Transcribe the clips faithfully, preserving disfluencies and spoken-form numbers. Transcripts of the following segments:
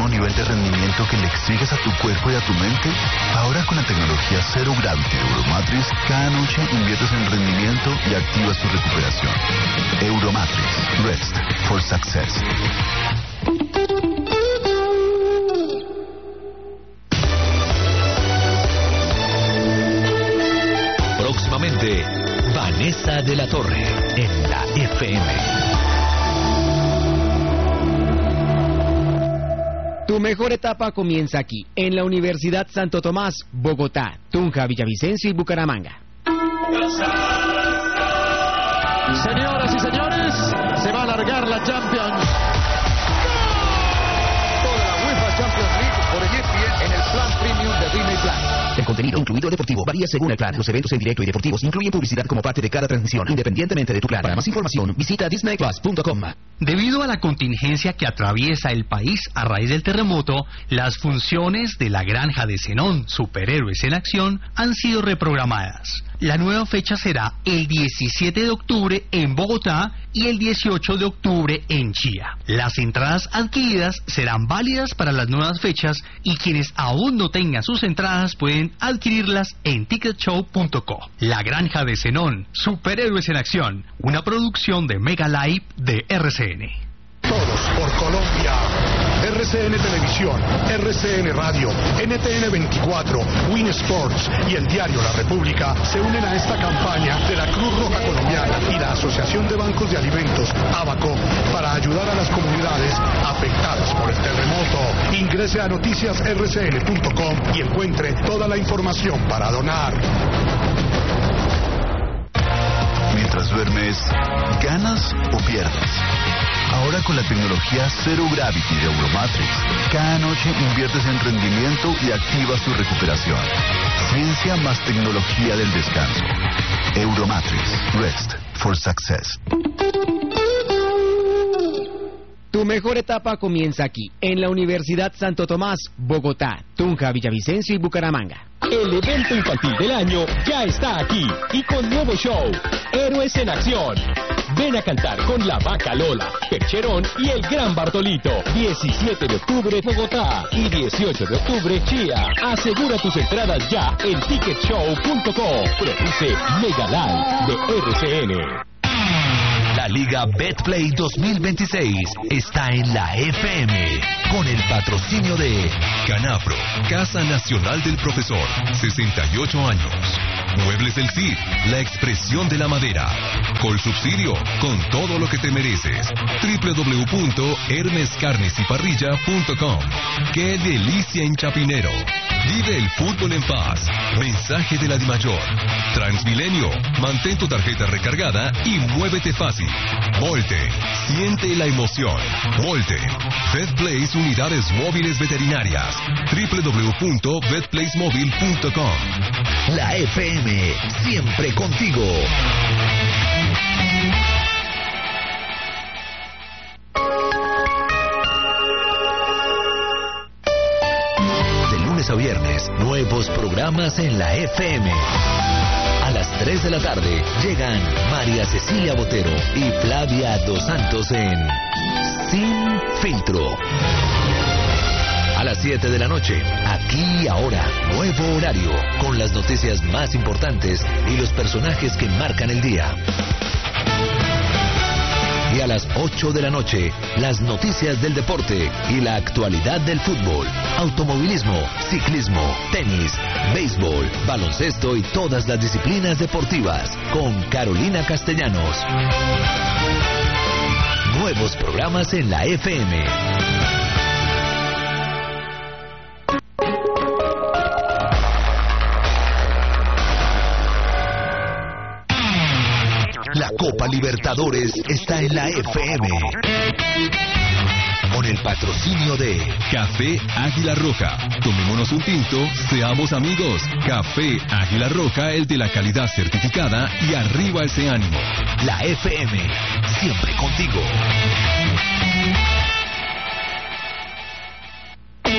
mismo nivel de rendimiento que le exiges a tu cuerpo y a tu mente? Ahora con la tecnología Zero Gravity de Euromatrix, cada noche inviertes en rendimiento y activas tu recuperación. Euromatrix. Rest for Success. Próximamente, Vanessa de la Torre en la F M. Tu mejor etapa comienza aquí, en la Universidad Santo Tomás, Bogotá, Tunja, Villavicencio y Bucaramanga. Señoras y señores, se va a alargar la Champions. Toda la UEFA Champions League por E S P N en el plan premium de Disney Plus. El contenido incluido deportivo varía según el plan. Los eventos en directo y deportivos incluyen publicidad como parte de cada transmisión, independientemente de tu plan. Para más información, visita disney plus punto com. Debido a la contingencia que atraviesa el país a raíz del terremoto, las funciones de la Granja de Zenón, Superhéroes en Acción, han sido reprogramadas. La nueva fecha será el diecisiete de octubre en Bogotá y el dieciocho de octubre en Chía. Las entradas adquiridas serán válidas para las nuevas fechas y quienes aún no tengan sus entradas pueden adquirirlas en ticket show punto co. La Granja de Zenón, Superhéroes en Acción, una producción de Mega Live de R C N. Todos por Colombia. R C N Televisión, R C N Radio, N T N veinticuatro, Win Sports y el diario La República se unen a esta campaña de la Cruz Roja Colombiana y la Asociación de Bancos de Alimentos, ABACO, para ayudar a las comunidades afectadas por el terremoto. Ingrese a noticias r c n punto com y encuentre toda la información para donar. Mientras duermes, ¿ganas o pierdes? Ahora con la tecnología Zero Gravity de Euromatrix, cada noche inviertes en rendimiento y activas tu recuperación. Ciencia más tecnología del descanso. Euromatrix. Rest for Success. Tu mejor etapa comienza aquí, en la Universidad Santo Tomás, Bogotá, Tunja, Villavicencio y Bucaramanga. El evento infantil del año ya está aquí y con nuevo show, Héroes en Acción. Ven a cantar con la Vaca Lola, Percherón y el Gran Bartolito. diecisiete de octubre Bogotá y dieciocho de octubre Chía. Asegura tus entradas ya en ticket show punto co. Produce Mega Live de R C N. La Liga Betplay dos mil veintiséis está en la F M con el patrocinio de Canafro, Casa Nacional del Profesor, sesenta y ocho años. Muebles del Cid, la expresión de la madera. Colsubsidio, con todo lo que te mereces. doble u doble u doble u punto hermes carnes y parrilla punto com. ¡Qué delicia en Chapinero! Vive el fútbol en paz. Mensaje de la Dimayor. Transmilenio, mantén tu tarjeta recargada y muévete fácil. Volte, siente la emoción. Volte. Vetplace Unidades Móviles Veterinarias. doble u doble u doble u punto vetplace móvil punto com. La F M, siempre contigo. De lunes a viernes, nuevos programas en la F M. A las tres de la tarde llegan María Cecilia Botero y Flavia Dos Santos en Sin Filtro. A las siete de la noche, aquí y ahora, nuevo horario, con las noticias más importantes y los personajes que marcan el día. Y a las ocho de la noche, las noticias del deporte y la actualidad del fútbol, automovilismo, ciclismo, tenis, béisbol, baloncesto y todas las disciplinas deportivas, con Carolina Castellanos. Nuevos programas en la F M. La Copa Libertadores está en la F M. Con el patrocinio de Café Águila Roja. Tomémonos un tinto, seamos amigos. Café Águila Roja, el de la calidad certificada, y arriba ese ánimo. La F M, siempre contigo.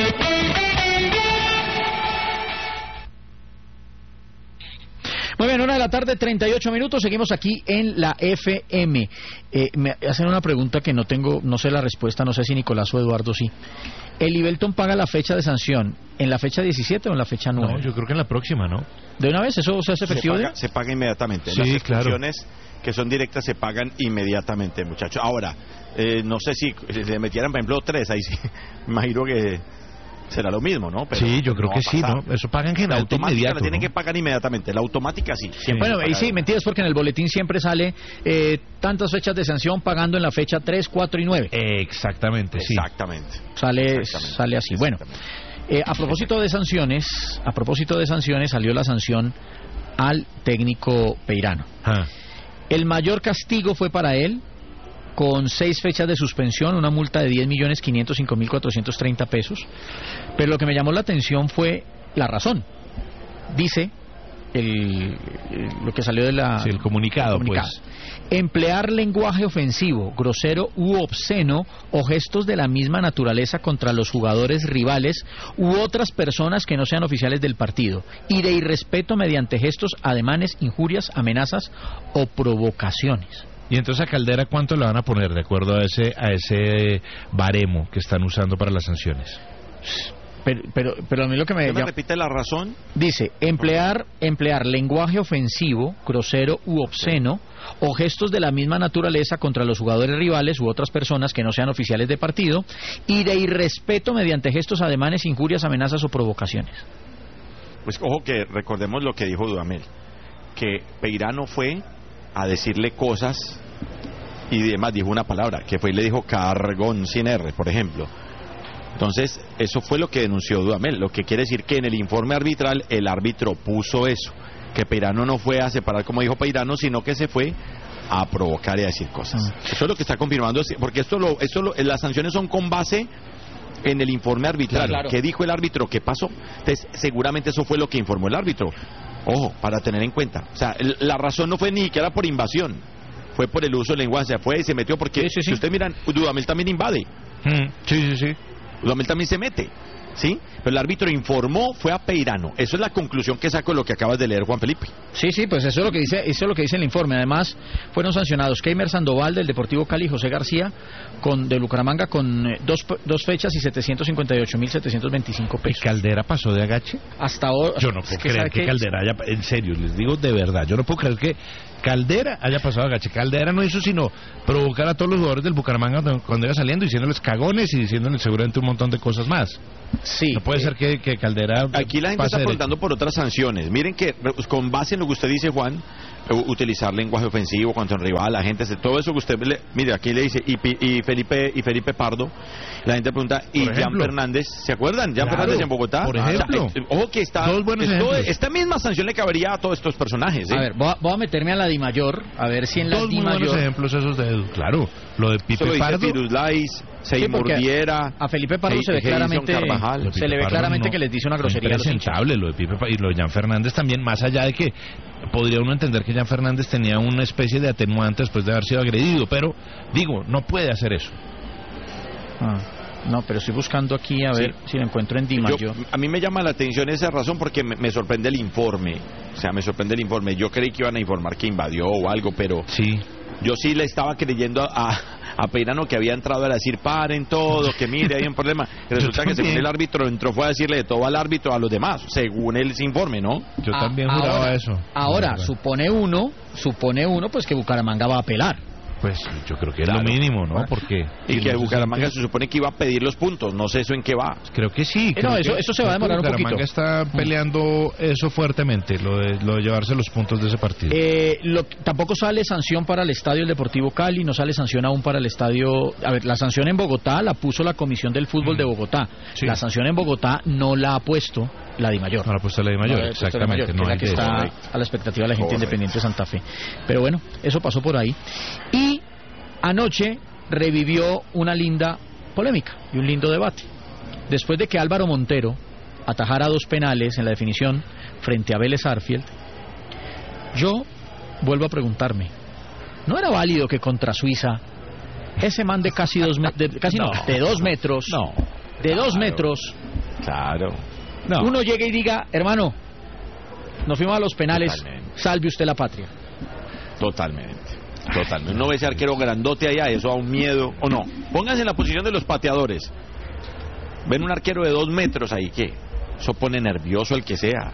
Muy bien, hora de la tarde, treinta y ocho minutos, seguimos aquí en la F M. Eh, me hacen una pregunta que no tengo, no sé la respuesta, no sé si Nicolás o Eduardo sí. ¿El Ibelton paga la fecha de sanción en la fecha diecisiete o en la fecha nueve? No, yo creo que en la próxima, ¿no? ¿De una vez eso se hace efectivo? Se paga, se paga inmediatamente. Sí, Las claro. expulsiones que son directas se pagan inmediatamente, muchachos. Ahora, eh, no sé si, si le metieran, por ejemplo, tres, ahí sí, imagino que será lo mismo, ¿no? Pero sí, yo creo no que sí, ¿no? Eso pagan en general de inmediato, la tienen ¿no? que pagar inmediatamente, la automática sí. Sí. Bueno, y sí, mentiras, porque en el boletín siempre sale eh, tantas fechas de sanción pagando en la fecha tres, cuatro y nueve. Eh, exactamente, sí. Exactamente. Sale, Exactamente. sale así. Bueno, eh, a propósito de sanciones, a propósito de sanciones, salió la sanción al técnico Peirano. Ah. El mayor castigo fue para él, con seis fechas de suspensión, una multa de diez millones quinientos cinco mil cuatrocientos treinta pesos. Pero lo que me llamó la atención fue la razón. Dice el, el- lo que salió de la Sí, el comunicado, el comunicado. pues. Emplear lenguaje ofensivo, grosero u obsceno o gestos de la misma naturaleza contra los jugadores rivales u otras personas que no sean oficiales del partido, y de irrespeto mediante gestos, ademanes, injurias, amenazas o provocaciones. Y entonces a Caldera, ¿cuánto le van a poner de acuerdo a ese a ese baremo que están usando para las sanciones? Pero, pero, pero a mí lo que me, ¿Usted me llama- repite la razón? dice emplear emplear lenguaje ofensivo, grosero u obsceno o gestos de la misma naturaleza contra los jugadores rivales u otras personas que no sean oficiales de partido, y de irrespeto mediante gestos, ademanes, injurias, amenazas o provocaciones. Pues ojo que recordemos lo que dijo Dudamel, que Peirano fue a decirle cosas y demás, dijo una palabra, que fue y le dijo cargón sin R, por ejemplo. Entonces, eso fue lo que denunció Dudamel, lo que quiere decir que en el informe arbitral el árbitro puso eso, que Peirano no fue a separar como dijo Peirano, sino que se fue a provocar y a decir cosas. Eso es lo que está confirmando, porque esto lo, esto lo, las sanciones son con base en el informe arbitral. Claro. ¿Qué dijo el árbitro? ¿Qué pasó? Entonces, seguramente eso fue lo que informó el árbitro. Ojo, para tener en cuenta. O sea, el- la razón no fue ni siquiera por invasión, fue por el uso del lenguaje. Se fue y se metió, porque Sí, sí, sí. si ustedes miran, Dudamel también invade. Sí, sí, sí. Dudamel también se mete, ¿sí? Pero el árbitro informó, fue a Peirano. Eso es la conclusión que saco de lo que acabas de leer, Juan Felipe. Sí, sí, pues eso es lo que dice, eso es lo que dice el informe. Además, fueron sancionados Keimer Sandoval del Deportivo Cali y José García con de Bucaramanga con eh, dos, dos fechas y setecientos cincuenta y ocho mil setecientos veinticinco ¿Y pesos. Caldera pasó de agache? Hasta ahora. Yo no es puedo que creer sabe que que- Caldera haya... En serio, les digo de verdad, yo no puedo creer que Caldera haya pasado de agache. Caldera no hizo sino provocar a todos los jugadores del Bucaramanga cuando- cuando iba saliendo, diciéndoles cagones y diciéndoles seguramente un montón de cosas más. Sí. No puede eh, ser que, que Caldera... Aquí la gente pase está derecho. preguntando por otras sanciones. Miren que re- con base en lo que usted dice, Juan, u- utilizar lenguaje ofensivo contra un rival, la gente, se- todo eso que usted le, mire, aquí le dice y, Pi- y Felipe y Felipe Pardo, la gente pregunta, y Por Jan ejemplo. Fernández, ¿se acuerdan? Jan Claro, Fernández en Bogotá. por O sea, ejemplo. eh, ojo que está Dos buenos esto- ejemplos. esta misma sanción le cabería a todos estos personajes, ¿eh? A ver, voy a, voy a meterme a la Di Mayor, a ver si en la Dos Di muy buenos Mayor ejemplos esos de Edu. Claro, lo de Eso Pipe lo dice Pardo... Firuz Lais, Seymour porque Diera, a Felipe Pardo Hey- se ve Heison claramente Carvajal. Lo de se Pipe le ve Pardo claramente no, que les dice una fue grosería a los hinchas. impresentable lo de Pipe Pa- y lo de Jan Fernández también, más allá de que podría uno entender que Jan Fernández tenía una especie de atenuante después de haber sido agredido, pero digo, no puede hacer eso. Ah, no, pero estoy buscando aquí a ver si lo encuentro en Di Yo- Mayor. a mí me llama la atención esa razón porque me, me sorprende el informe. O sea, me sorprende el informe. Yo creí que iban a informar que invadió o algo, pero Sí. yo sí le estaba creyendo a, a Peirano que había entrado a decir paren todo, que mire, hay un problema. Y resulta que según también. el árbitro entró fue a decirle de todo al árbitro a los demás, según el informe, ¿no? Yo Ah, también juraba ahora, eso. Ahora, La verdad. supone uno, supone uno pues que Bucaramanga va a apelar. Pues yo creo que es Claro. lo mínimo, ¿no? Porque... Y que no se Bucaramanga siente- se supone que iba a pedir los puntos, no sé eso en qué va. Creo que sí. Eh, creo no, que- eso- eso se va a creo que demorar un Bucaramanga poquito. está peleando eso fuertemente, lo de, lo de llevarse los puntos de ese partido. Eh, lo- tampoco sale sanción para el estadio del Deportivo Cali, no sale sanción aún para el estadio. A ver, la sanción en Bogotá la puso la Comisión del Fútbol de Bogotá. Sí. La sanción en Bogotá no la ha puesto la Di Mayor. No la ha puesto la Di Mayor, No la ha puesto la Di exactamente, Mayor, no que hay es la que de eso. está a la expectativa de la gente Correcto. independiente de Santa Fe. Pero bueno, eso pasó por ahí. Y anoche revivió una linda polémica y un lindo debate. Después de que Álvaro Montero atajara dos penales en la definición frente a Vélez Arfield, yo vuelvo a preguntarme, ¿no era válido que contra Suiza ese man de casi dos me- de, casi no, No. de dos metros, No. de dos Claro. metros, Claro. No. uno llegue y diga, hermano, nos fuimos a los penales, Totalmente. salve usted la patria. Totalmente, totalmente. No ve ese arquero grandote allá, eso da un miedo, o no. Pónganse en la posición de los pateadores. Ven un arquero de dos metros ahí, ¿qué? Eso pone nervioso el que sea.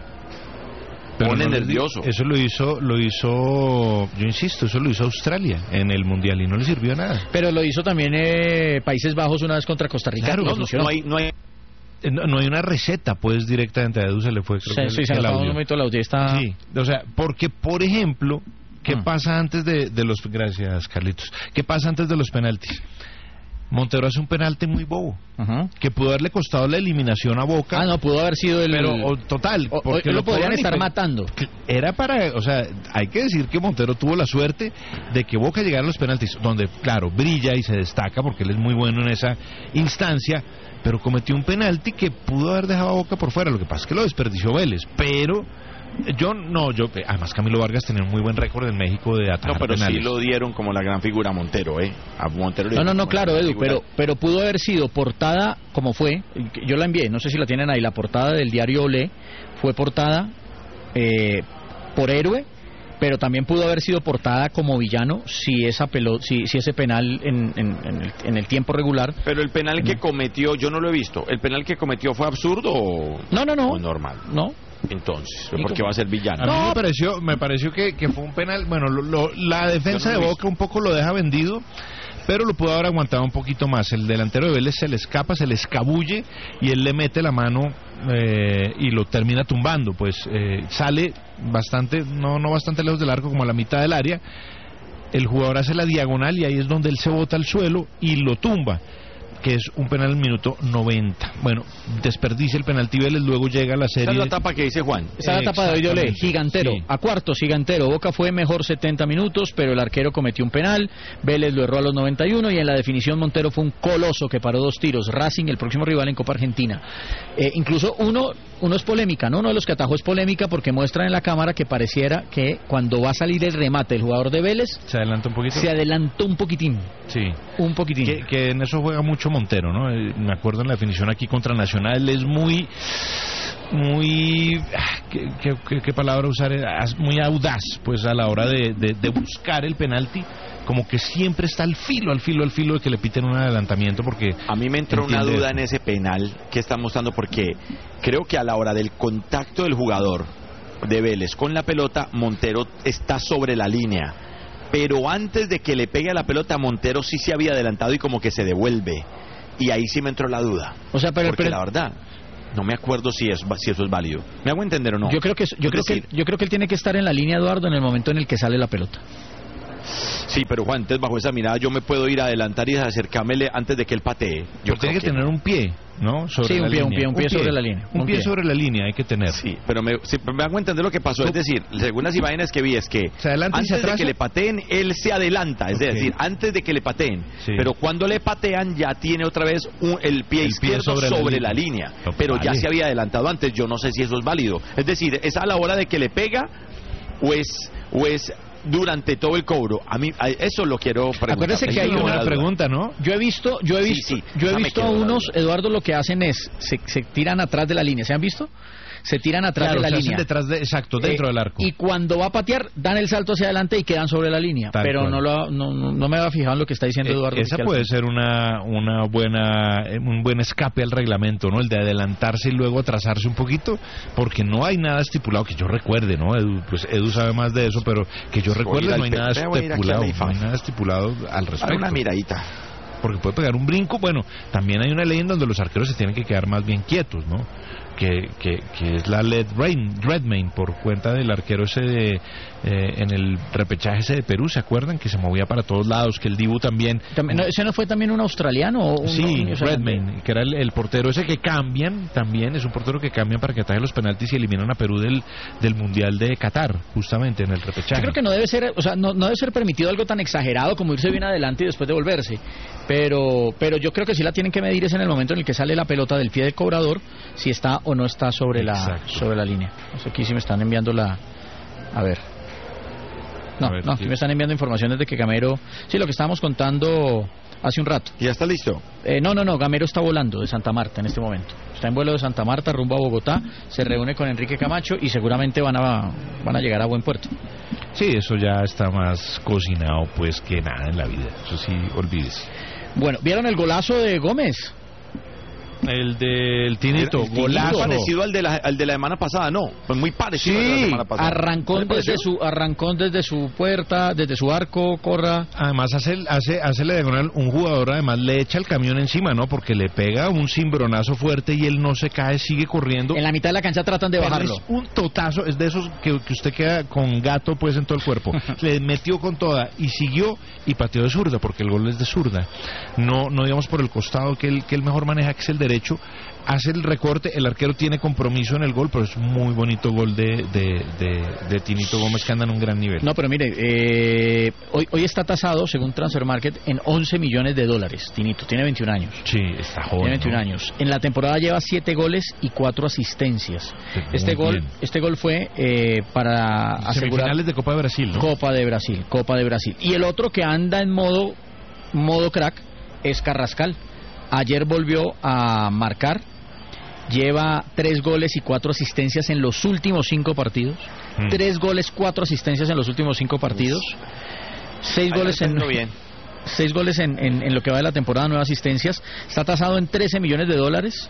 Pero pone no, nervioso. Eso lo hizo, lo hizo, yo insisto, eso lo hizo Australia en el Mundial y no le sirvió a nada. Pero lo hizo también eh, Países Bajos una vez contra Costa Rica. Claro, y no, funcionó. No hay, no hay... No, no hay una receta, pues directamente a Edu se le fue. Creo Sí, que sí, el, se el nos audio. un momento el audio está... Sí, o sea, porque por ejemplo, ¿qué Mm. pasa antes de, de los... Gracias, Carlitos. ¿Qué pasa antes de los penaltis? Montero hace un penalti muy bobo, Ajá. que pudo haberle costado la eliminación a Boca. Ah, no, pudo haber sido el... Pero, o, total, O- o- porque lo podrían cobran y estar pe- matando. Era para, o sea, hay que decir que Montero tuvo la suerte de que Boca llegara a los penaltis, donde, claro, brilla y se destaca porque él es muy bueno en esa instancia, pero cometió un penalti que pudo haber dejado a Boca por fuera. Lo que pasa es que lo desperdició Vélez, pero yo no, yo, además Camilo Vargas tenía un muy buen récord en México de atajar No, pero penales. sí lo dieron como la gran figura a Montero, ¿eh? A Montero le No, no, dieron no, como claro, la gran Edu, figura. pero, pero pudo haber sido portada, como fue, yo la envié, no sé si la tienen ahí, la portada del diario Olé, fue portada eh, por héroe, pero también pudo haber sido portada como villano si esa pelota, si, si ese penal en, en, en, el, en el tiempo regular. Pero el penal que cometió, yo no lo he visto. ¿El penal que cometió fue absurdo o, no, no, no. o normal? No. Entonces, ¿por qué va a ser villano? A mí me pareció, me pareció que, que fue un penal, bueno, lo, lo, la defensa Yo no lo de he Boca un poco lo deja vendido, pero lo pudo haber aguantado un poquito más. El delantero de Vélez se le escapa, se le escabulle y él le mete la mano eh, y lo termina tumbando, pues eh, sale bastante, no, no bastante lejos del arco, como a la mitad del área. El jugador hace la diagonal y ahí es donde él se bota al suelo y lo tumba, que es un penal al minuto noventa. Bueno, desperdicia el penalti Vélez, luego llega la serie. Esa es la tapa que dice Juan. Esa es la tapa de hoy de Olé, Exactamente. gigantero, Sí. a cuartos, gigantero. Boca fue mejor setenta minutos, pero el arquero cometió un penal, Vélez lo erró a los noventa y uno y en la definición Montero fue un coloso que paró dos tiros. Racing, el próximo rival en Copa Argentina. Eh, incluso uno, uno es polémica, ¿no? Uno de los que atajó es polémica porque muestran en la cámara que pareciera que cuando va a salir el remate el jugador de Vélez, Se adelanta un poquito. se adelantó un poquitín, Sí. un poquitín. Que, que en eso juega mucho Montero, ¿no? Eh, me acuerdo en la definición aquí contra Nacional, es muy, muy, ah, ¿qué, qué, qué- qué palabra usar? Es muy audaz, pues a la hora de, de, de buscar el penalti, como que siempre está al filo, al filo, al filo de que le piten un adelantamiento, porque A mí me entró una entiende duda eso. en ese penal que está mostrando, porque creo que a la hora del contacto del jugador de Vélez con la pelota, Montero está sobre la línea. Pero antes de que le pegue a la pelota, Montero sí se había adelantado y como que se devuelve. Y ahí sí me entró la duda. O sea, pero, Porque pero- la verdad, no me acuerdo si, es, si eso es válido. ¿Me hago entender o no? yo creo que yo Es creo decir, que yo creo que él tiene que estar en la línea, Eduardo, en el momento en el que sale la pelota. Sí, pero Juan, entonces bajo esa mirada yo me puedo ir a adelantar y acercármele antes de que él patee. Yo Pero tiene creo que tener no. un pie, ¿no? Sobre Sí, un la pie, un línea. pie, un pie sobre la línea, Un, un pie, pie. sobre la línea hay que tener. Sí, pero me, sí, me hago entender lo que pasó. Es decir, según las imágenes que vi, es que Se adelanta y se antes de atrasa. que le pateen, él se adelanta. Es Ok. decir, antes de que le pateen. Sí. Pero cuando le patean, ya tiene otra vez un- el pie El pie izquierdo sobre sobre, la la línea. línea. No, Pero ya vale. se había adelantado antes. Yo no sé si eso es válido. Es decir, ¿es a la hora de que le pega o es, o es durante todo el cobro? A mí, a- eso lo quiero preguntar. Acuérdese que Esa hay es una buena duda. pregunta, ¿no? Yo he visto, yo he Sí, visto, sí, yo he esa me visto quedó a la unos, duda. Eduardo, lo que hacen es se, se tiran atrás de la línea. ¿Se han visto? Se tiran atrás Claro, de la se hacen línea. detrás de, exacto, dentro Eh, del arco. Y cuando va a patear, dan el salto hacia adelante y quedan sobre la línea. Tal Pero cual. no, lo, no, no, no me había fijado en lo que está diciendo Eh, Eduardo. esa que al puede fin- ser una, una buena, eh, un buen escape al reglamento, ¿no? El de adelantarse y luego atrasarse un poquito, porque no hay nada estipulado que yo recuerde, ¿no? Edu, pues Edu sabe más de eso, pero que yo Voy a ir recuerde al no hay pe- nada voy a ir aquí a la estipulado, I F A. no hay nada estipulado al respecto. Dale una miradita. Porque puede pegar un brinco. Bueno, también hay una ley en donde los arqueros se tienen que quedar más bien quietos, ¿no? Que, que, que es la Led Rain, Redmayne, por cuenta del arquero ese de, eh, en el repechaje ese de Perú, ¿se acuerdan? Que se movía para todos lados, que el Dibu también... También- no, ¿Ese no fue también un australiano? O un, Sí, un- o sea, Redmayne, que era el, el portero ese que cambian, también es un portero que cambian para que ataje los penaltis y eliminan a Perú del, del Mundial de Qatar, justamente en el repechaje. Yo creo que no debe ser, o sea, no, no debe ser permitido algo tan exagerado como irse bien adelante y después devolverse. Pero, pero yo creo que sí la tienen que medir es en el momento en el que sale la pelota del pie del cobrador, si está o no está sobre la Exacto. sobre la línea. No sé, aquí sí me están enviando la, a ver. No, A ver, no, sí. aquí me están enviando informaciones de que Gamero, sí, lo que estábamos contando hace un rato. ¿Ya está listo? Eh, no, no, no, Gamero está volando de Santa Marta en este momento. Está en vuelo de Santa Marta rumbo a Bogotá, se reúne con Enrique Camacho y seguramente van a, van a llegar a buen puerto. Sí, eso ya está más cocinado pues que nada en la vida, eso sí, olvídese. Bueno, ¿vieron el golazo de Gómez? El del Tinito, El Tinito, golazo. parecido al de la al de la semana pasada, no, pues muy parecido Sí, al de la semana pasada. arrancó desde su arrancó desde su puerta, desde su arco, corra. Además hace, hace, hace la diagonal, un jugador además le echa el camión encima, ¿no? Porque le pega un cimbronazo fuerte y él no se cae, sigue corriendo. En la mitad de la cancha tratan de Pero bajarlo. es un totazo, es de esos que, que usted queda con gato pues en todo el cuerpo. Le metió con toda y siguió y pateó de zurda, porque el gol es de zurda. No, no digamos por el costado que él, que él mejor maneja, que es el derecho. Hace el recorte, el arquero tiene compromiso en el gol, pero es muy bonito gol de, de, de, de Tinito Gómez, que anda en un gran nivel. No, pero mire, eh, hoy, hoy está tasado, según Transfer Market, en once millones de dólares. Tinito, tiene veintiún años. Sí, está joven. Tiene veintiún ¿no? años. En la temporada lleva siete goles y cuatro asistencias. Muy Este gol, bien. este gol fue eh, para asegurar Semifinales de Copa de Brasil, ¿no? Copa de Brasil, Copa de Brasil. Y el otro que anda en modo, modo crack es Carrascal. Ayer volvió a marcar. Lleva tres goles y cuatro asistencias en los últimos cinco partidos. Mm. Tres goles, cuatro asistencias en los últimos cinco partidos. Seis Ahí goles está en yendo bien. seis goles en, en, en lo que va de la temporada, nueve asistencias. Está tasado en trece millones de dólares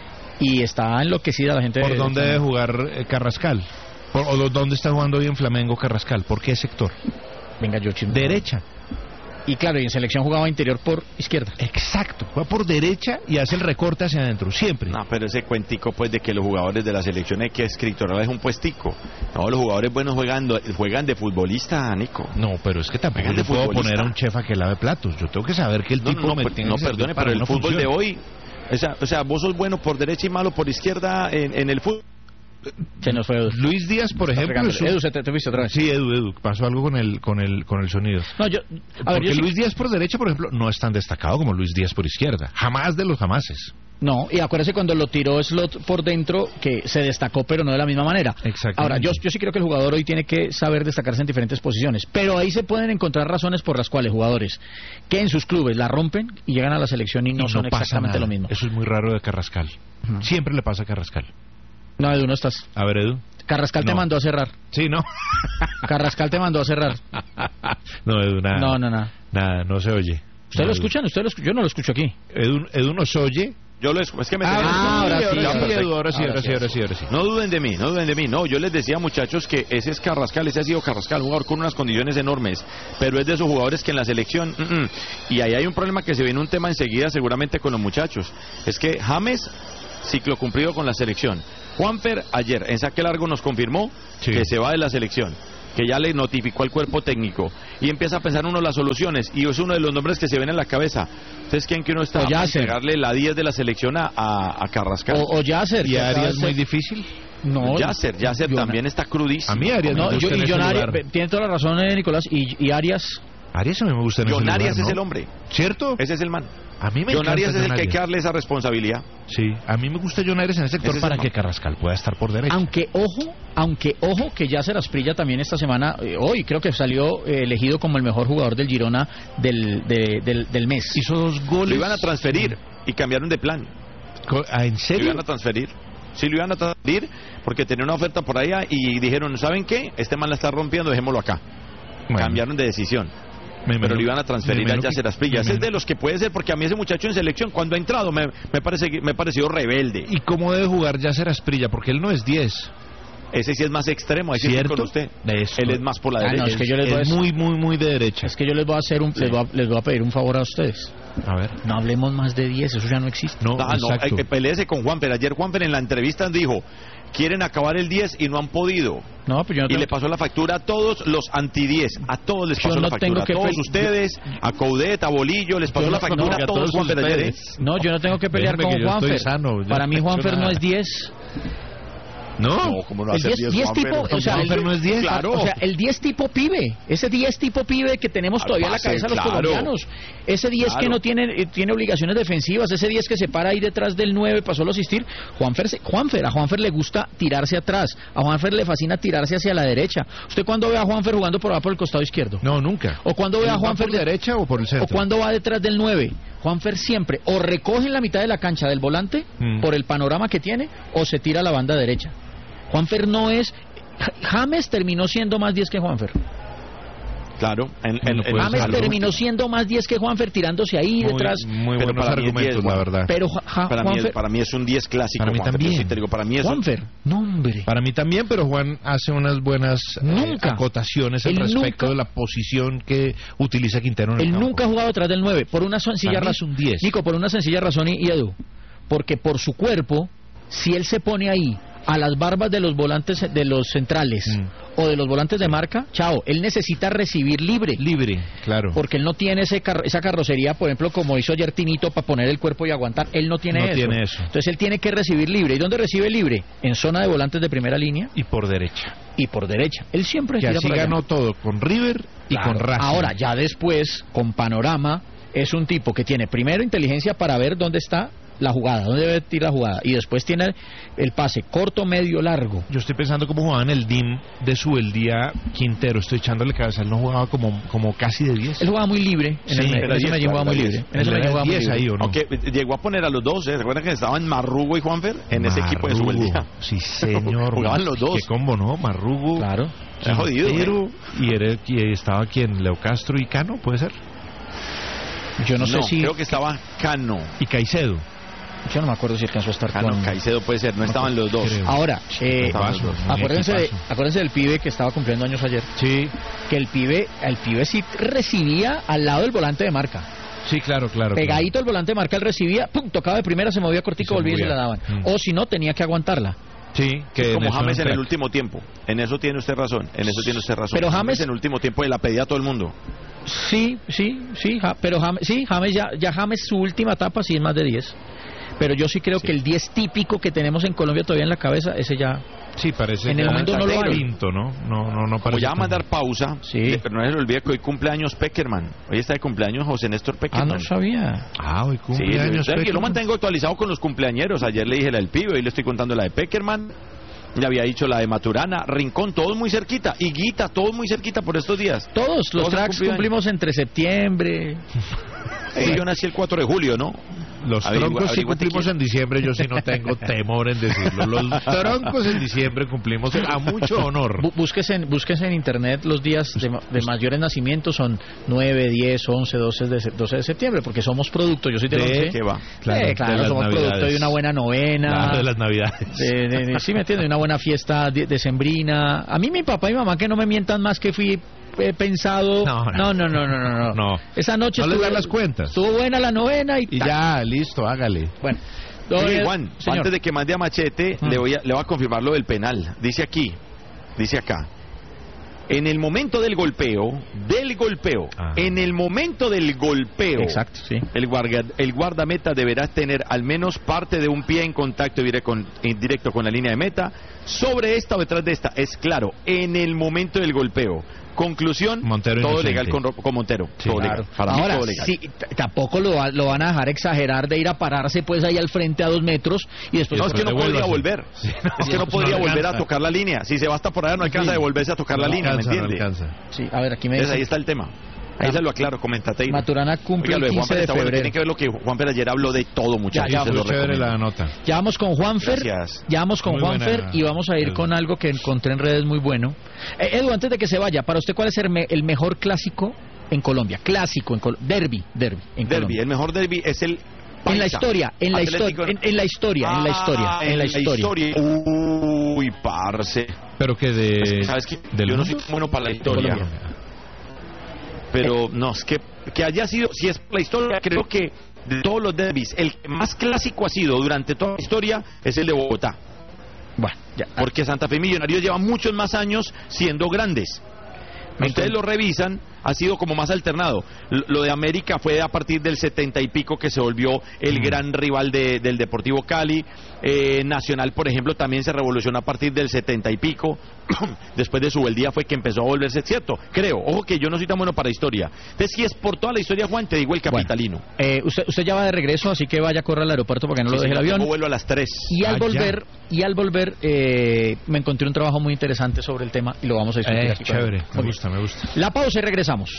y está enloquecida la gente. ¿Por de, dónde de- debe jugar eh, Carrascal? Por- ¿O do- dónde está jugando bien Flamengo Carrascal? ¿Por qué sector? Venga, yo chismo. Derecha. Y claro, y en selección jugaba interior por izquierda. Exacto, juega por derecha y hace el recorte hacia adentro, siempre. No, pero ese cuentico pues de que los jugadores de la selección hay que escritoral es un puestico. No, los jugadores buenos juegan, juegan de futbolista, Nico. No, pero es que tampoco Juegan yo de puedo futbolista. poner a un chef a que lave platos. Yo tengo que saber que el No, tipo no, me no, tiene no, que servir perdone, para pero el una fútbol de función. hoy, o sea, o sea, vos sos bueno por derecha y malo por izquierda en, en el fútbol. Se nos fue Edu. Luis Díaz, por Está ejemplo, fregando. es un- Edu, ¿se te, te fuiste otra vez? Sí, Edu, Edu, pasó algo con el con el con el sonido. No, yo, a ver, Porque yo sí- Luis Díaz por derecha, por ejemplo, no es tan destacado como Luis Díaz por izquierda. Jamás de los jamases. No, y acuérdese cuando lo tiró Slot por dentro, que se destacó, pero no de la misma manera. Exactamente. Ahora, yo, yo sí creo que el jugador hoy tiene que saber destacarse en diferentes posiciones, pero ahí se pueden encontrar razones por las cuales jugadores que en sus clubes la rompen y llegan a la selección y no, Y son pasa exactamente nada. lo mismo. Eso es muy raro de Carrascal. Ujú. Siempre le pasa a Carrascal. No, Edu, no estás. A ver, Edu. Carrascal te No. mandó a cerrar. Sí, ¿no? Carrascal te mandó a cerrar. No, Edu, nada. No, no, nada. Nada, no se oye. ¿Ustedes No, lo Edu. escuchan? ¿Usted lo escu- Yo no lo escucho aquí. Edu, Edu nos oye. Yo lo es, es que me Ah, tenía- ahora sí, ahora ya, sí, perfecto. Edu, ahora sí, Ahora ahora sí, sí, ahora sí, ahora sí. No duden de mí, no duden de mí. No, yo les decía, muchachos, que ese es Carrascal, ese ha sido Carrascal, un jugador con unas condiciones enormes, pero es de esos jugadores que en la selección, mm, mm. y ahí hay un problema que se viene un tema enseguida seguramente con los muchachos. Es que James, ciclo cumplido con la selección. Juanfer, ayer, en saque largo nos confirmó Sí. que se va de la selección, que ya le notificó al cuerpo técnico, y empieza a pensar uno las soluciones, y es uno de los nombres que se ven en la cabeza. ¿Ustedes creen que uno está O para Yasser. entregarle la diez de la selección a, a, a Carrascal? O, o Yasser. ¿Y que acaba Arias de muy ser- difícil? No, Yasser, Yasser Yo- también está crudísimo. A mí Arias No, me yo, gusta en y ese John Arias, lugar. tiene toda la razón, eh, Nicolás, y, y Arias. Arias a mí me gusta en ese John lugar, Arias ¿no? es el hombre. ¿Cierto? Ese es el man. A mí me John encanta Arias es el John que hay que Arias. darle esa responsabilidad. Sí, a mí me gusta John Arias en el sector Ese es para el que man. Carrascal pueda estar por derecha. Aunque ojo, aunque ojo que Yasser Asprilla también esta semana, eh, hoy creo que salió eh, elegido como el mejor jugador del Girona del, de- del, del mes. Hizo dos Lo goles. iban a transferir y cambiaron de plan. Co- ah, ¿En Lo serio? iban a transferir. Sí, lo iban a transferir porque tenía una oferta por allá y dijeron, ¿saben qué? Este man la está rompiendo, dejémoslo acá. Bueno, Cambiaron de decisión. me Pero imagino- lo iban a transferir me a imagino Yasser que- Asprilla. me Ese es de imagino- los que puede ser, porque a mí ese muchacho en selección, cuando ha entrado, me, me, parece, me ha parecido rebelde. ¿Y cómo debe jugar Yasser Asprilla? Porque él no es diez. Ese sí es más extremo, ahí sí estoy ¿Cierto? con usted. Eso. Él es más por la Ah, no, derecha. es que yo les voy a Es decir- muy, muy, muy de derecha. Es que yo les voy a hacer un, les, voy a, les voy a pedir un favor a ustedes. A ver. No hablemos más de diez, eso ya no existe. No, Ah, no, hay exacto. que pelearse con Juanfer. Ayer Juanfer en la entrevista dijo, quieren acabar el diez y no han podido. No, pues yo no Y tengo le pasó la factura a todos los anti diez, a todos les Yo pasó no la factura, tengo a que todos pe- ustedes, a Coudet, a Bolillo, les pasó Yo la no- factura no, a todos Juanfer ayer, ¿eh? No, yo no tengo que pelear Déjeme con que yo estoy Juanfer. sano, yo Para no mí he hecho Juanfer no nada. es diez. ¿No? No, ¿cómo no va a El ser diez, diez, diez tipo, Juanfer? o sea, Juanfer el, no es diez. Claro. o sea, el diez tipo pibe, ese diez tipo pibe que tenemos Al todavía en la pase, cabeza los claro. colombianos, ese diez Claro. que no tiene eh, tiene obligaciones defensivas, ese diez que se para ahí detrás del nueve para solo asistir. Juanfer, se- Juanfer, a Juanfer le gusta tirarse atrás, a Juanfer le fascina tirarse hacia la derecha. ¿Usted cuándo ve a Juanfer jugando por abajo por el costado izquierdo? No, nunca. ¿O cuándo ve a ¿Va Juanfer por derecha o por el centro? ¿O cuándo va detrás del nueve? Juanfer siempre o recoge en la mitad de la cancha del volante Mm. por el panorama que tiene o se tira a la banda derecha. Juanfer no es... Ja- James terminó siendo más diez que Juanfer. Claro. En, en, Bueno, en- pues, James algo. terminó siendo más diez que Juanfer tirándose ahí Muy, detrás. muy Pero buenos para mí es argumentos, diez, la Juan. verdad. Pero Ja- Ja- para, mí es, Juanfer... para mí es un diez clásico. Para mí Juanfer, también. yo sí te digo, para mí es un- Juanfer, no hombre. Para mí también, pero Juan hace unas buenas eh, Nunca. acotaciones al Él respecto nunca- de la posición que utiliza Quintero en el Él campo. nunca ha jugado detrás del nueve, por una sencilla Para mí es razón. un diez. Nico, por una sencilla razón y, y Edu, porque por su cuerpo, si él se pone ahí a las barbas de los volantes de los centrales Mm. o de los volantes de marca, chao, él necesita recibir libre. Libre, claro. Porque él no tiene ese carro- esa carrocería, por ejemplo, como hizo ayer Tinito para poner el cuerpo y aguantar. Él no tiene No eso. tiene eso. Entonces él tiene que recibir libre. ¿Y dónde recibe libre? En zona de volantes de primera línea Y por derecha. y por derecha. Él siempre Que tira así por allá. ganó todo, con River y Claro. con Racing. Ahora, ya después, con panorama, es un tipo que tiene primero inteligencia para ver dónde está la jugada, dónde debe tirar la jugada, y después tiene el pase corto, medio, largo. Yo estoy pensando cómo jugaba en el D I M de su el día Quintero. Estoy echándole cabeza. Él no jugaba como, como casi de diez. Él jugaba muy libre, en Sí, el, en era ese diez, Medellín jugaba claro, muy era libre. diez. En ese Él Medellín era jugaba muy diez libre. ahí, ¿o no? Aunque llegó a poner a los dos, ¿eh? ¿Recuerdan que estaban Marrugo y Juanfer en ese equipo de su el día? Sí, señor. Jugaban los dos. Qué combo, ¿no? Marrugo. Claro. Está jodido, Quintero, y, era, y estaba quien, Leo Castro y Cano, ¿puede ser? Yo no, sé si... creo que estaba Cano. Y Caicedo. Yo no me acuerdo si alcanzó a estar Cano, con... Caicedo puede ser, no estaban los dos. creo. Ahora, eh, estaban los Paso, dos. un acuérdense, de- equipazo. acuérdense del pibe que estaba cumpliendo años ayer. Sí, Que el pibe, el pibe sí recibía al lado del volante de marca. sí, claro, claro. Pegadito el volante de marca, él recibía, pum, tocaba de primera, se movía cortico, Y se volvía y se movía. la daban. Mm. O si no, tenía que aguantarla. Claro. Sí, que Como en eso James era en un el crack. último tiempo. En eso tiene usted razón. En eso tiene usted razón. Pero James- en el último tiempo la pedía a todo el mundo. Sí, sí, sí, ja- pero James, sí, James ya, ya James su última etapa sí es más de diez. Pero yo sí creo Sí. que el diez típico que tenemos en Colombia todavía en la cabeza, ese ya... Sí, parece En el ya momento no lo hay. tinto, ¿no? No, no, no Como parece ya va a tan- mandar pausa, Sí. eh, pero no se le olvide que hoy cumpleaños Peckerman. Hoy está de cumpleaños José Néstor Ah, Peckerman. no sabía. Ah, hoy Sí, cumpleaños. yo, yo lo Peckerman. mantengo actualizado con los cumpleañeros. Ayer le dije la del pibe, hoy le estoy contando la de Peckerman. Le había dicho la de Maturana, Rincón, todos muy cerquita. Y Guita, todos muy cerquita por estos días. Todos los Todos han tracks cumplido cumplimos entre septiembre. Sí, yo nací el cuatro de julio, ¿no? Los Averigua- troncos sí averíguate cumplimos quién. en diciembre, yo sí no tengo temor en decirlo. Los troncos en diciembre cumplimos a mucho honor. Bu- Búsquese en, búsquese en internet los días de, ma- de mayores nacimientos, son nueve, diez, once, doce de, se- doce de septiembre, porque somos producto, yo soy del De- once. ¿Qué va? Claro, Eh, de claro, las somos Navidades. producto de una buena novena. Claro, de las navidades. De, de- de- sí, me entiende, una buena fiesta de- decembrina. A mí mi papá y mamá que no me mientan más que fui eh, pensado. No, No, no. no, no, no, no. no. No. Esa noche No les estuvo, dan las cuentas. estuvo buena la novena y, Y tac. ya, listo, hágale. Bueno, Oye, eh, Juan, señor. antes de que mande a Machete, Mm. le, voy a, le voy a confirmar lo del penal. Dice aquí, dice acá. En el momento del golpeo, del golpeo, Ajá. en el momento del golpeo, Exacto, sí. el, guarda, el guardameta deberá tener al menos parte de un pie en contacto directo con, en directo con la línea de meta, sobre esta o detrás de esta. Es claro, en el momento del golpeo. Conclusión, Montero todo inocente. legal con, Ro- con Montero. Sí, todo claro. legal. Para mí Ahora, todo legal. sí, t- tampoco lo, va- lo van a dejar exagerar de ir a pararse pues ahí al frente a dos metros y después... No, es que no podría devuélvase. volver. Sí, Es que no no podría alcanza. volver a tocar la línea. Si se va hasta por allá, no alcanza a devolverse a tocar la No línea, alcanza, ¿me no entiende? alcanza. Sí, a ver, aquí me Entonces ahí dice... está el tema. Ahí se lo aclaro, comentate. Maturana cumple Oiga, lo el de quince Juanfer de está bueno. febrero. Tiene que ver lo que Juanfer ayer habló de todo, muchachos. Ya, ya, se Muy lo chévere recomiendo. la nota. Ya vamos con Juanfer, Gracias. ya vamos con Muy Juanfer buena, y vamos a ir Edu. con algo que encontré en redes muy bueno. Eh, Edu, antes de que se vaya, para usted, ¿cuál es el, me- el mejor clásico en Colombia? Clásico en Colombia, derby, derby en Derby, Colombia. el mejor derby es el En la Paisa. historia, en la Atlético- historia, en, en la historia, en la historia, Ah, en la historia. Uy, parce. Pero que de... ¿Sabes qué? del Yo no soy mundo. bueno para la historia. Colombia. Pero no, es que, que haya sido, si es la historia, creo que de todos los derbis, el que más clásico ha sido durante toda la historia es el de Bogotá. Bueno, ya. Porque Santa Fe y Millonarios llevan muchos más años siendo grandes. Ustedes lo revisan ha sido como más alternado. L- lo de América fue a partir del setenta y pico que se volvió el mm. gran rival de, del Deportivo Cali. Eh, Nacional, por ejemplo, también se revolucionó a partir del setenta y pico. Después de Subeldía fue que empezó a volverse cierto, creo. Ojo que yo no soy tan bueno para historia. Entonces, si es por toda la historia, Juan, te digo el capitalino. Bueno, eh, usted, usted ya va de regreso, así que vaya a correr al aeropuerto porque no sí, lo deje el avión. Yo vuelvo a las tres. Y al ah, volver, ya. y al volver eh, me encontré un trabajo muy interesante sobre el tema y lo vamos a discutir eh, aquí. Chévere, me gusta, me gusta. La pausa y regresamos.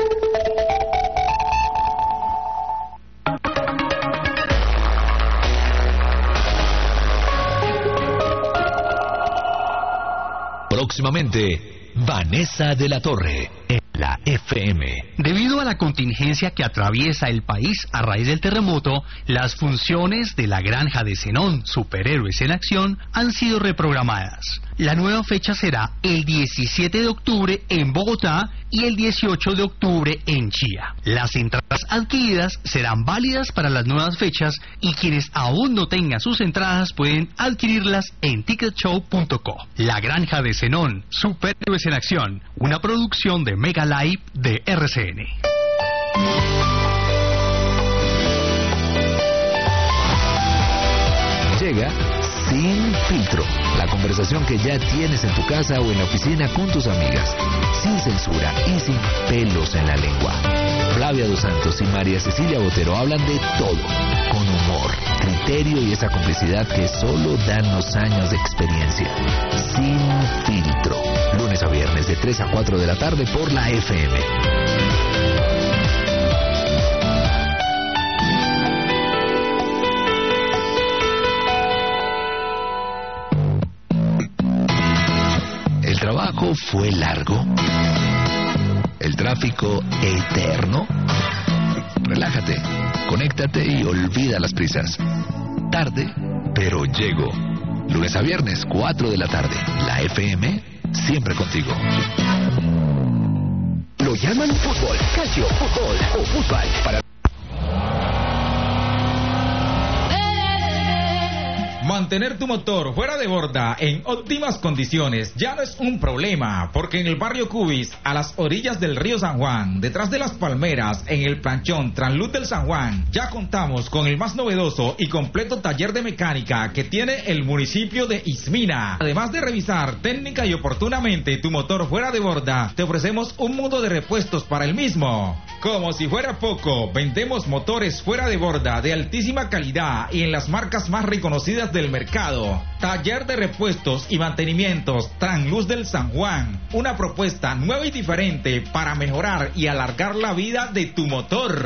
Próximamente, Vanessa de la Torre, en la F M. Debido a la contingencia que atraviesa el país a raíz del terremoto, las funciones de la granja de Zenón, Superhéroes en Acción, han sido reprogramadas. La nueva fecha será el diecisiete de octubre en Bogotá y el dieciocho de octubre en Chía. Las entradas adquiridas serán válidas para las nuevas fechas y quienes aún no tengan sus entradas pueden adquirirlas en ticket show punto co. La granja de Zenón, Superhéroes en Acción, una producción de Mega Live de R C N. Llega Sin Filtro, la conversación que ya tienes en tu casa o en la oficina con tus amigas, sin censura y sin pelos en la lengua. Flavia Dos Santos y María Cecilia Botero hablan de todo, con humor, criterio y esa complicidad que solo dan los años de experiencia. Sin Filtro, lunes a viernes de tres a cuatro de la tarde por la F M. El trabajo fue largo. El tráfico eterno. Relájate, conéctate y olvida las prisas. Tarde, pero llego. Lunes a viernes, cuatro de la tarde. La F M, siempre contigo. Lo llaman fútbol, calcio, fútbol o fútbol para... Mantener tu motor fuera de borda en óptimas condiciones ya no es un problema, porque en el barrio Cubis, a las orillas del río San Juan, detrás de las palmeras, en el planchón Transluz del San Juan, ya contamos con el más novedoso y completo taller de mecánica que tiene el municipio de Ismina. Además de revisar técnica y oportunamente tu motor fuera de borda, te ofrecemos un mundo de repuestos para el mismo. Como si fuera poco, vendemos motores fuera de borda de altísima calidad y en las marcas más reconocidas del mercado. Taller de repuestos y mantenimientos Transluz del San Juan, una propuesta nueva y diferente para mejorar y alargar la vida de tu motor.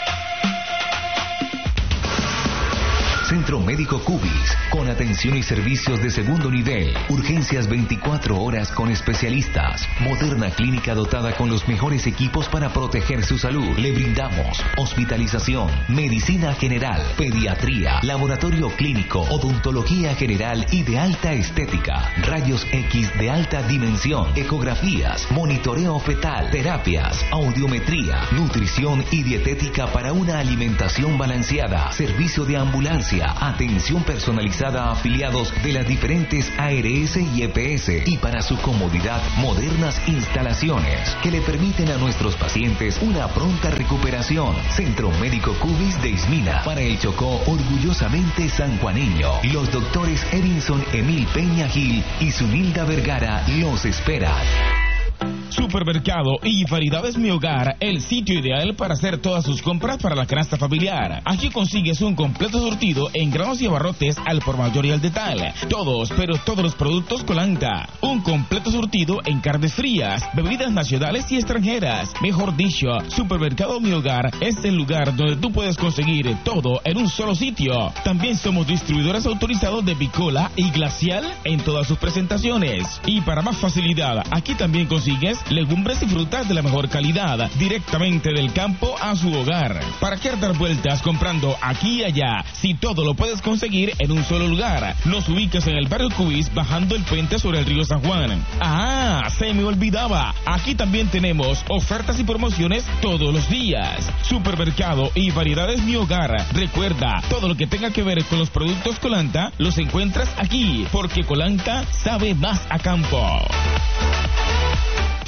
Centro Médico Cubis, con atención y servicios de segundo nivel, urgencias veinticuatro horas con especialistas, moderna clínica dotada con los mejores equipos para proteger su salud. Le brindamos hospitalización, medicina general, pediatría, laboratorio clínico, odontología general y de alta estética, rayos X de alta dimensión, ecografías, monitoreo fetal, terapias, audiometría, nutrición y dietética para una alimentación balanceada, servicio de ambulancia, atención personalizada a afiliados de las diferentes A R S y E P S y para su comodidad modernas instalaciones que le permiten a nuestros pacientes una pronta recuperación. Centro Médico Cubis de Ismina, para el Chocó orgullosamente sanjuaneño. Los doctores Edinson Emil Peña Gil y Zunilda Vergara los esperan. Supermercado y Variedades Mi Hogar, el sitio ideal para hacer todas sus compras para la canasta familiar. Aquí consigues un completo surtido en granos y abarrotes al por mayor y al detalle. Todos, pero todos los productos Colanta. Un completo surtido en carnes frías, bebidas nacionales y extranjeras. Mejor dicho, Supermercado Mi Hogar es el lugar donde tú puedes conseguir todo en un solo sitio. También somos distribuidores autorizados de Bicola y Glacial en todas sus presentaciones. Y para más facilidad, aquí también consigues legumbres y frutas de la mejor calidad, directamente del campo a su hogar. ¿Para qué dar vueltas comprando aquí y allá, si todo lo puedes conseguir en un solo lugar? Nos ubicas en el barrio Cubis, bajando el puente sobre el río San Juan. ¡Ah! Se me olvidaba. Aquí también tenemos ofertas y promociones todos los días. Supermercado y Variedades Mi Hogar. Recuerda, todo lo que tenga que ver con los productos Colanta, los encuentras aquí, porque Colanta sabe más a campo.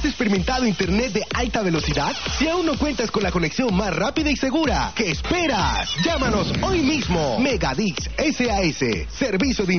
¿Has experimentado internet de alta velocidad? Si aún no cuentas con la conexión más rápida y segura, ¿qué esperas? Llámanos hoy mismo. Megadix S A S, servicio de